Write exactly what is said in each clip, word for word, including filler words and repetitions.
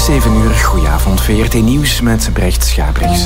is zeven uur. Goedenavond, V R T Nieuws met Brecht Schabrichs.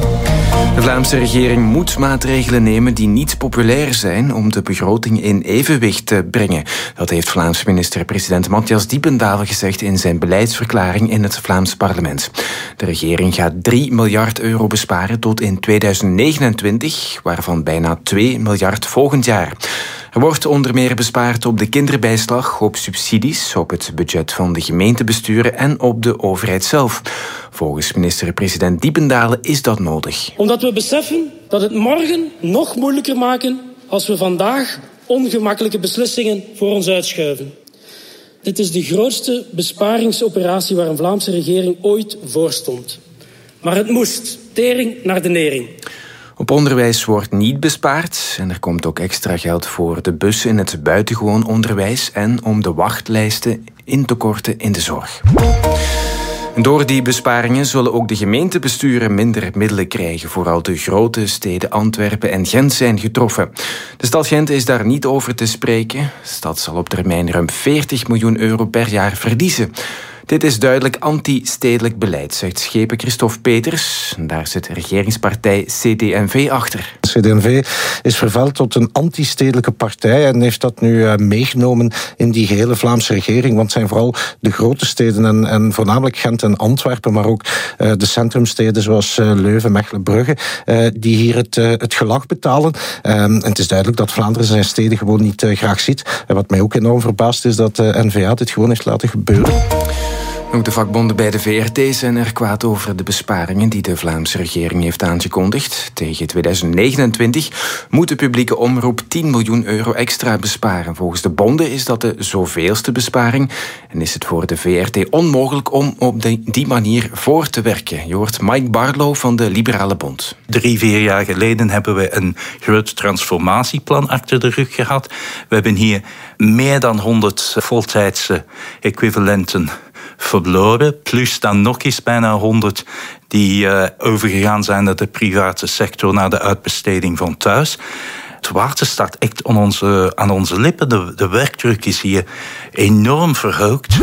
De Vlaamse regering moet maatregelen nemen die niet populair zijn om de begroting in evenwicht te brengen. Dat heeft Vlaams minister-president Matthias Diependale gezegd in zijn beleidsverklaring in het Vlaams parlement. De regering gaat drie miljard euro besparen tot in tweeduizend negenentwintig, waarvan bijna twee miljard volgend jaar. Er wordt onder meer bespaard op de kinderbijslag, op subsidies, op het budget van de gemeentebesturen en op de overheid zelf. Volgens minister-president Diependale is dat nodig. Omdat we beseffen dat het morgen nog moeilijker maken als we vandaag ongemakkelijke beslissingen voor ons uitschuiven. Dit is de grootste besparingsoperatie waar een Vlaamse regering ooit voor stond. Maar het moest. Tering naar de nering. Op onderwijs wordt niet bespaard en er komt ook extra geld voor de bussen in het buitengewoon onderwijs en om de wachtlijsten in te korten in de zorg. Door die besparingen zullen ook de gemeentebesturen minder middelen krijgen. Vooral de grote steden Antwerpen en Gent zijn getroffen. De stad Gent is daar niet over te spreken. De stad zal op termijn ruim veertig miljoen euro per jaar verliezen. Dit is duidelijk anti-stedelijk beleid, zegt schepen Christophe Peters. Daar zit regeringspartij C D en V achter. C D en V is vervuild tot een anti-stedelijke partij en heeft dat nu uh, meegenomen in die gehele Vlaamse regering. Want het zijn vooral de grote steden en, en voornamelijk Gent en Antwerpen, maar ook uh, de centrumsteden zoals uh, Leuven, Mechelen, Brugge, uh, die hier het, uh, het gelag betalen. Um, en het is duidelijk dat Vlaanderen zijn steden gewoon niet uh, graag ziet. En wat mij ook enorm verbaast is dat de uh, N V A dit gewoon heeft laten gebeuren. Ook de vakbonden bij de V R T zijn er kwaad over de besparingen die de Vlaamse regering heeft aangekondigd. Tegen tweeduizend negenentwintig moet de publieke omroep tien miljoen euro extra besparen. Volgens de bonden is dat de zoveelste besparing en is het voor de V R T onmogelijk om op de, die manier voor te werken. Je hoort Mike Barlow van de Liberale Bond. Drie, vier jaar geleden hebben we een groot transformatieplan achter de rug gehad. We hebben hier meer dan honderd voltijdse equivalenten verloren, plus dan nog eens bijna honderd die uh, overgegaan zijn naar de private sector, naar de uitbesteding van thuis. Het water staat echt aan onze, aan onze lippen. De, de werkdruk is hier enorm verhoogd.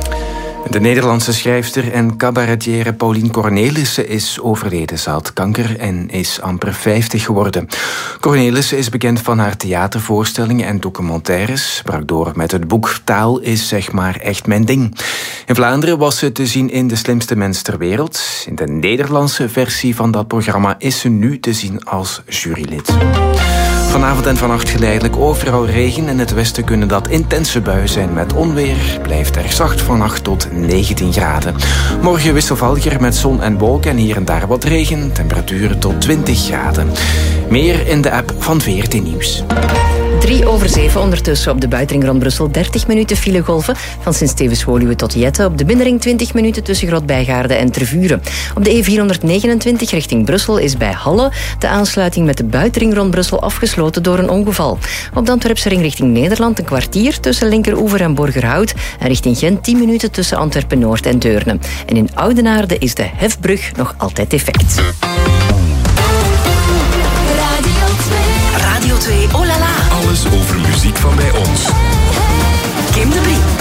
De Nederlandse schrijfster en cabaretière Pauline Cornelissen is overleden. Ze had kanker en is amper vijftig geworden. Cornelissen is bekend van haar theatervoorstellingen en documentaires. Brak door met het boek Taal is zeg maar echt mijn ding. In Vlaanderen was ze te zien in De Slimste Mens ter Wereld. In de Nederlandse versie van dat programma is ze nu te zien als jurylid. Vanavond en vannacht geleidelijk overal regen. In het westen kunnen dat intense buien zijn met onweer. Blijft er zacht van acht tot negentien graden. Morgen wisselvalliger met zon en wolken en hier en daar wat regen. Temperaturen tot twintig graden. Meer in de app van V R T Nieuws. Drie over zeven ondertussen op de buitenring rond Brussel. dertig minuten filegolven van Sint-Stevens-Woluwe tot Jette. Op de binnenring twintig minuten tussen Grootbijgaarde en Tervuren. Op de E vierhonderdnegenentwintig richting Brussel is bij Halle de aansluiting met de buitenring rond Brussel afgesloten door een ongeval. Op de Antwerpse ring richting Nederland een kwartier tussen Linkeroever en Borgerhout. En richting Gent tien minuten tussen Antwerpen-Noord en Deurne. En in Oudenaarde is de hefbrug nog altijd defect. Radio twee, oh la la. Alles over muziek van bij ons. Kim de Brie.